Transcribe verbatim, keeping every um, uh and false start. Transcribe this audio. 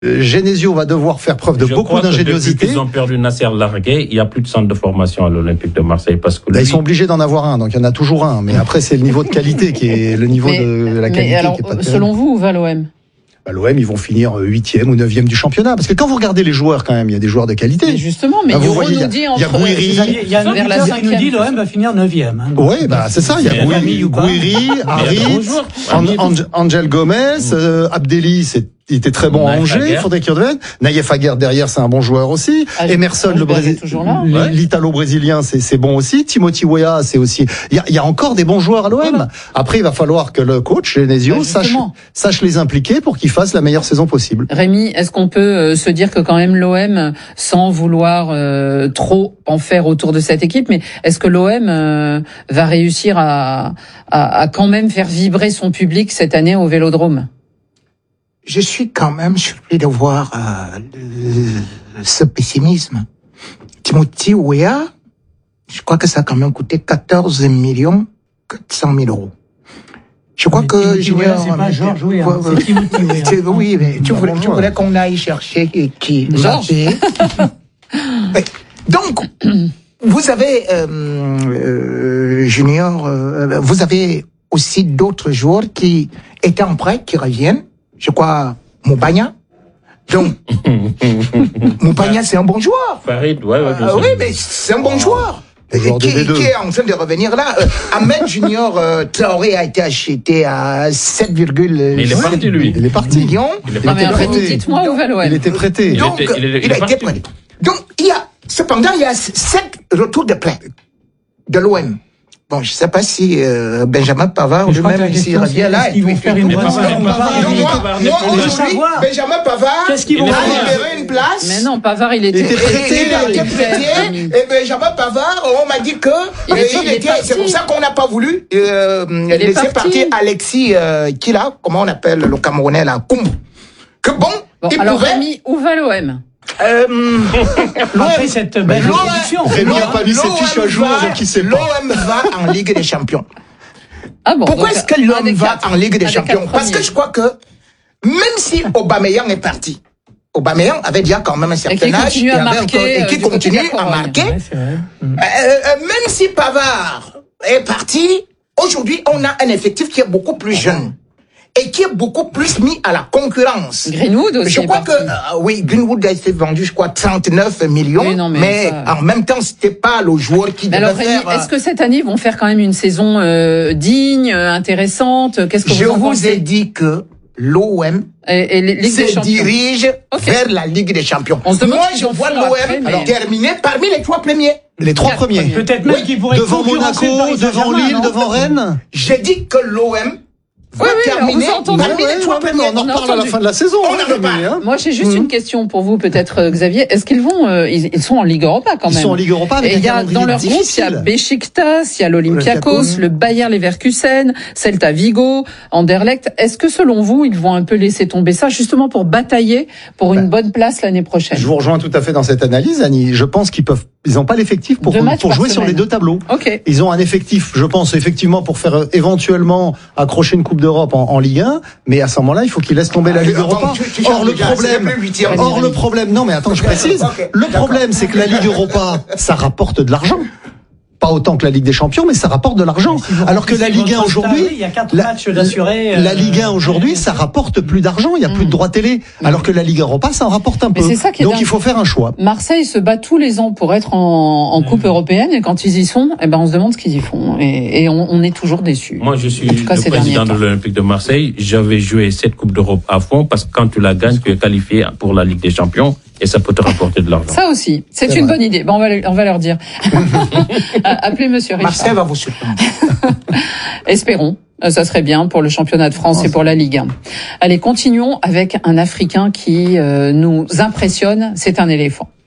Genesio va devoir faire preuve de Je beaucoup d'ingéniosité. Depuis qu'ils ont perdu Nasser Largué, il n'y a plus de centre de formation à l'Olympique de Marseille parce que Là, lui... ils sont obligés d'en avoir un, donc il y en a toujours un. Mais après, c'est le niveau de qualité qui est le niveau mais, de la qualité mais alors, qui est pas terrible. selon vous, où va l'O M? Bah, l'O M, ils vont finir huitième ou neuvième du championnat. Parce que quand vous regardez les joueurs, quand même, il y a des joueurs de qualité. Mais justement, mais bah, vous Euro voyez, nous y a- dit y a entre Gouiri, Il y a un vers la auditeur qui nous dit cinquième. l'O M va finir neuvième. Hein, Oui, bah, c'est ça. Il y a Mais Gouiri, Rami ou pas Gouiri, Harit, bonjour. An- An- Angel Gomez, euh, Abdelli, c'est il était très bon à Naïf Angers, il Aguerd. faudrait qu'il revienne. Naïef Aguerd derrière, c'est un bon joueur aussi. Ah, Emerson, le Rosberg est Brésil, toujours là. l- Ouais. l'Italo-brésilien, c'est, c'est bon aussi. Timothy Weah, c'est aussi. Il y a, il y a encore des bons joueurs à l'O M. Voilà. Après, il va falloir que le coach, Genesio, Ouais, sache, justement. sache les impliquer pour qu'ils fassent la meilleure saison possible. Rémi, est-ce qu'on peut euh, se dire que quand même l'O M, sans vouloir euh, trop en faire autour de cette équipe, mais est-ce que l'O M euh, va réussir à, à, à quand même faire vibrer son public cette année au Vélodrome? Je suis quand même surpris de voir euh, le- ce pessimisme. Timothy Weah, je crois que ça a quand même coûté quatorze millions quatre cent mille euros. Je crois Mais que Timothy Junior, Weah, c'est pas Georges Weah, Ouais, ouais. c'est Timothy Weah. C'est- Oui, mais tu Bah, voulais, bon tu joueur. voulais qu'on aille chercher qui, qui Georges. Mbappé. Ouais. Donc, vous avez euh, euh, Junior, euh, vous avez aussi d'autres joueurs qui étaient en prêt, qui reviennent. Je crois Moubagna. Donc, Moubagna, c'est un bon joueur. Farid, ouais, ouais, bien Euh, sûr. oui, mais c'est un bon joueur. le joueur qui, de B deux. qui est en train de revenir là. Euh, Ahmed Junior euh, Traoré a été acheté à sept virgule Mais il est parti, lui. Il est parti. millions. Il est Il Non, parti. mais était Rémi, prêté. dites-moi où va l'O Il M. était prêté. Il Donc, était- il est- il il est a été parti. prêté. Donc, il y a, cependant, il y a sept retours de prêt de l'O M. Bon, je sais pas si euh, Benjamin Pavard Mais je crois que la lui-même, s'il question, revient c'est là, est-ce qu'ils vont faire une Mais bonne Pavard, saison? il va pas Pavard, revenir. il est- moi, Pavard, moi, il est aujourd'hui, savoir. Benjamin Pavard Qu'est-ce qu'ils vont a faire? libéré une place. Mais non, Pavard, il était, Il était Et- prêté, et il a été il était- prêté, et Benjamin Pavard, on m'a dit que Il euh, est- il est était, parti. c'est pour ça qu'on n'a pas voulu euh, est laisser parti. partir Alexis euh, Kila, comment on appelle le Camerounais là, Koumbu. Que bon, Bon, il alors pouvait. Rémi, où va l'O M? Euh, Après cette belle l'O M introduction. Rémi n'a pas mis ses fiches à jour, va- donc il sait pas. l'O M va en Ligue des Champions. Ah bon, Pourquoi donc, est-ce que un l'O M des va quatre. en Ligue des Un des Champions? quatre Parce que premiers. je crois que même si Aubameyang est parti, Aubameyang avait déjà quand même un certain qui âge continue à avait marquer, encore- et euh, qui du côté continue de la à Corogne. marquer. Ouais, c'est vrai. Euh, euh, même si Pavard est parti, aujourd'hui, on a un effectif qui est beaucoup plus jeune et qui est beaucoup plus mis à la concurrence. Greenwood aussi. Je est crois parti. que, euh, oui, Greenwood a été vendu, je crois, trente-neuf millions, Oui, non, mais mais, ça- en même temps, c'était pas le joueur qui Mais devait alors Rémi, faire... euh, est-ce que cette année ils vont faire quand même une saison euh, digne, euh, intéressante? Qu'est-ce que je vous en vous ai pensez? dit que l'O M Et, et les- Ligue des se Champions. dirige Ok. vers la Ligue des Champions. On se demande Moi, ce je qu'ils en vois font l'O après, M mais- terminer parmi les trois premiers. Les trois Quatre premiers. premiers. Peut-être même Oui, qu'ils pourraient Devant concurrencer Monaco, Paris devant Saint-Germain, Lille, non devant Rennes. J'ai dit que l'O M va Oui, oui, terminer on vous a entendu. parmi Ouais, les trois ouais, premiers. on en On a reparle à la entendu. fin de la saison. On hein, en reparle. Rémi, hein. Moi, j'ai juste une question pour vous, peut-être euh, Xavier. Est-ce qu'ils vont euh, ils, ils sont en Ligue Europa quand Ils même. sont en Ligue Europa avec Et un il y a calendrier dans leur groupe, il y a difficile. Beşiktaş, il y a l'Olympiakos, Olympiakos. le Bayer Leverkusen, Celta Vigo, Anderlecht. Est-ce que selon vous, ils vont un peu laisser tomber ça justement pour batailler pour une bonne place l'année prochaine? Je vous rejoins tout à fait dans cette analyse, Annie. Je pense qu'ils peuvent, ils n'ont pas l'effectif pour, Deux matchs pour par jouer sur semaine. les deux tableaux. Ok. Ils ont un effectif, je pense, effectivement, pour faire euh, éventuellement accrocher une Coupe d'Europe en, en Ligue un, mais à ce moment-là, il faut qu'ils laissent tomber la Ligue Attends, Europa. tu- tu Or, changes le déjà, problème, c'est plus huitième. or, le problème, non, mais attends, je précise. Ok, Le d'accord. problème, c'est que la Ligue Europa, ça rapporte de l'argent. Pas autant que la Ligue des Champions, mais ça rapporte de l'argent. Si vous Alors que la remplissez Ligue un votre stade, aujourd'hui, il y a quatre la- matchs d'assurés. la euh, Ligue un aujourd'hui, ça rapporte plus d'argent, il y a plus de droits télé. Alors que la Ligue Europa, ça en rapporte un Mais peu. c'est ça qui est Donc dingue. il faut faire un choix. Marseille se bat tous les ans pour être en, en Coupe européenne et quand ils y sont, eh ben on se demande ce qu'ils y font et, et on, on est toujours déçus. Moi, je suis En tout cas, le ces président derniers de l'Olympique de Marseille. J'avais joué cette Coupe d'Europe à fond parce que quand tu la gagnes, tu es qualifié pour la Ligue des Champions et ça peut te rapporter de l'argent. Ça aussi, c'est C'est une vrai. bonne idée. Bon, on va, le- on va leur dire. Appelez Monsieur Richard. Marseille va vous surprendre. Espérons. Euh, Ça serait bien pour le championnat de France et pour la Ligue un. Allez, continuons avec un Africain qui euh, nous impressionne. C'est un éléphant.